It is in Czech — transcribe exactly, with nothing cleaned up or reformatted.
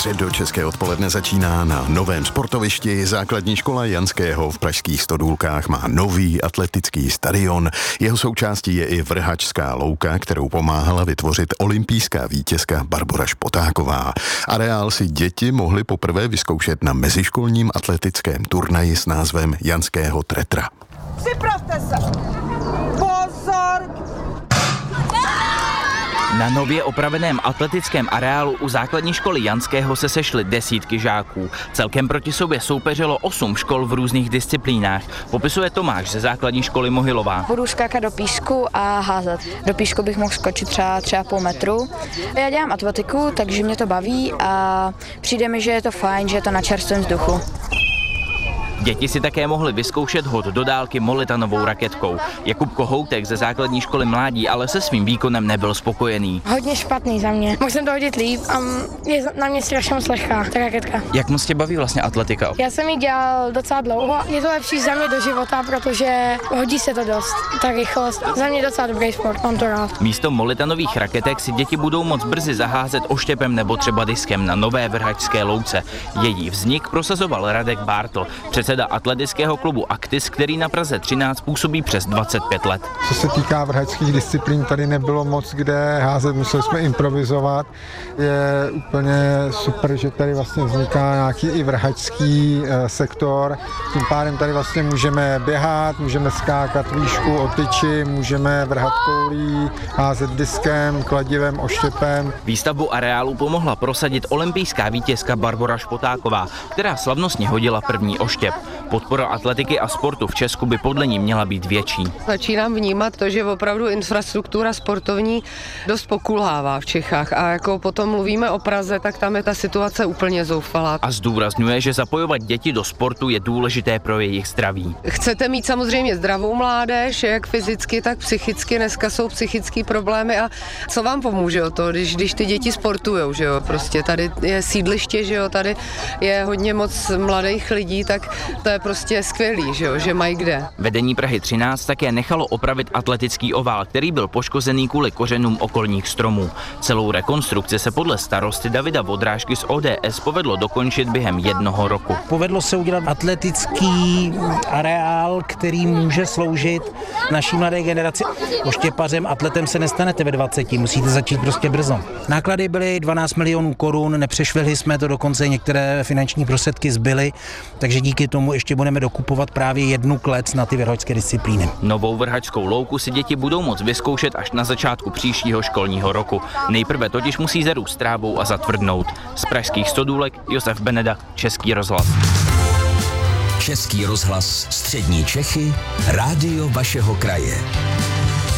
Středočeské odpoledne začíná na novém sportovišti. Základní škola Janského v pražských Stodůlkách má nový atletický stadion. Jeho součástí je i vrhačská louka, kterou pomáhala vytvořit olympijská vítězka Barbora Špotáková. Areál si děti mohly poprvé vyzkoušet na meziškolním atletickém turnaji s názvem Janského Tretra. Připravte se! Pozor! Na nově opraveném atletickém areálu u základní školy Janského se sešly desítky žáků. Celkem proti sobě soupeřilo osm škol v různých disciplínách. Popisuje Tomáš ze základní školy Mohylová. Budu skákat do písku a házet. Do písku bych mohl skočit třeba třeba půl metru. Já dělám atletiku, takže mě to baví a přijde mi, že je to fajn, že je to na čerstvém vzduchu. Děti si také mohly vyzkoušet hod do dálky molitanovou raketkou. Jakub Kohoutek ze základní školy Mládí ale se svým výkonem nebyl spokojený. Hodně špatný za mě. Mohl jsem to hodit líp a je na mě strašně moc lehká ta raketka. Jak moc tě baví vlastně atletika? Já jsem ji dělal docela dlouho. Je to lepší za mě do života, protože hodí se to dost. Ta rychlost. Za mě docela dobrý sport, mám to rád. Místo molitanových raketek si děti budou moc brzy zaházet oštěpem nebo třeba diskem na nové vrhačské louce. Její vznik prosazoval Radek Bártl, předseda atletického klubu Aktis, který na Praze třináct působí přes dvacet pět let. Co se týká vrhačských disciplín, tady nebylo moc kde házet, museli jsme improvizovat. Je úplně super, že tady vlastně vzniká nějaký i vrhačský e, sektor. Tím pádem tady vlastně můžeme běhat, můžeme skákat výšku o tyči, můžeme vrhat koulí, házet diskem, kladivem, oštěpem. Výstavbu areálu pomohla prosadit olympijská vítězka Barbora Špotáková, která slavnostně hodila první oštěp. Podpora atletiky a sportu v Česku by podle ní měla být větší. Začínám vnímat to, že opravdu infrastruktura sportovní dost pokulhává v Čechách a jako potom mluvíme o Praze, tak tam je ta situace úplně zoufalá. A zdůrazňuje, že zapojovat děti do sportu je důležité pro jejich zdraví. Chcete mít samozřejmě zdravou mládež, jak fyzicky, tak psychicky. Dneska jsou psychické problémy a co vám pomůže o to, když, když ty děti sportujou, že jo? Prostě tady je sídliště, že jo? Tady je hodně moc mladých lidí, tak to je prostě skvělý, že, jo, že mají kde. Vedení Prahy třináct také nechalo opravit atletický ovál, který byl poškozený kvůli kořenům okolních stromů. Celou rekonstrukci se podle starosty Davida Vodrážky z O D S povedlo dokončit během jednoho roku. Povedlo se udělat atletický areál, který může sloužit naší mladé generaci. Oštěpařem, atletem se nestanete ve dvaceti, musíte začít prostě brzo. Náklady byly dvanáct milionů korun, nepřešvihli jsme to, dokonce některé finanční prostředky zbyly, takže díky tomu ještě budeme dokupovat právě jednu klec na ty vrhačské disciplíny. Novou vrhačskou louku si děti budou moct vyzkoušet až na začátku příštího školního roku. Nejprve totiž musí zarůst trávou a zatvrdnout. Z pražských Stodůlek Josef Beneda, Český rozhlas. Český rozhlas Střední Čechy, rádio vašeho kraje.